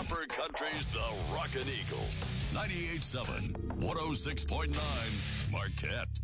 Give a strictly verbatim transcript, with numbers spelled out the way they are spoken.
Upper Country's The Rockin' Eagle. ninety-eight point seven, one oh six point nine, Marquette.